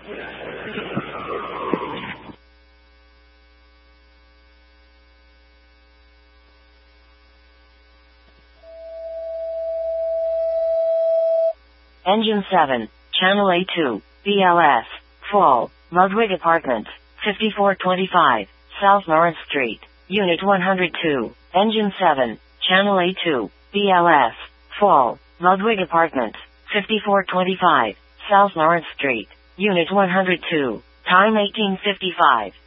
Engine 7, Channel A2, BLS, Fall, Ludwig Apartments, 5425, South Lawrence Street, Unit 102. Engine 7, Channel A2, BLS, Fall, Ludwig Apartments, 5425, South Lawrence Street, Unit 102. Time 1855.